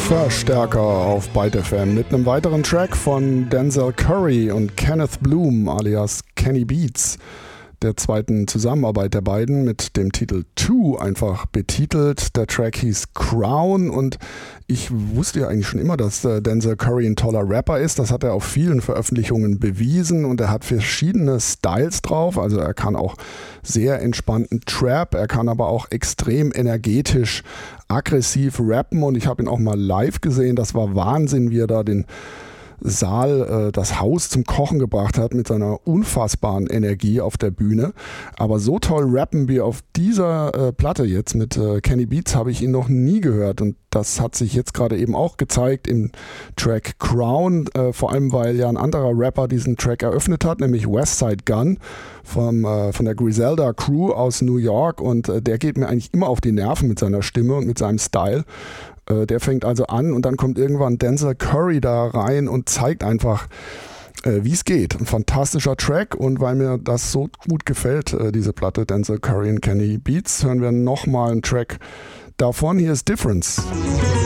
Verstärker auf Byte FM mit einem weiteren Track von Denzel Curry und Kenneth Bloom alias Kenny Beats, der zweiten Zusammenarbeit der beiden mit dem Titel Two einfach betitelt. Der Track hieß Crown und ich wusste ja eigentlich schon immer, dass Denzel Curry ein toller Rapper ist. Das hat er auf vielen Veröffentlichungen bewiesen und er hat verschiedene Styles drauf. Also er kann auch sehr entspannten Trap, er kann aber auch extrem energetisch, aggressiv rappen und ich habe ihn auch mal live gesehen. Das war Wahnsinn, wie er da den Saal, das Haus zum Kochen gebracht hat mit seiner unfassbaren Energie auf der Bühne. Aber so toll rappen wie auf dieser Platte jetzt mit Kenny Beats habe ich ihn noch nie gehört und das hat sich jetzt gerade eben auch gezeigt im Track Crown, vor allem weil ja ein anderer Rapper diesen Track eröffnet hat, nämlich Westside Gunn von der Griselda Crew aus New York und der geht mir eigentlich immer auf die Nerven mit seiner Stimme und mit seinem Style. Der fängt also an und dann kommt irgendwann Denzel Curry da rein und zeigt einfach, wie es geht. Ein fantastischer Track und weil mir das so gut gefällt, diese Platte Denzel Curry und Kenny Beats, hören wir nochmal einen Track davon. Hier ist Difference.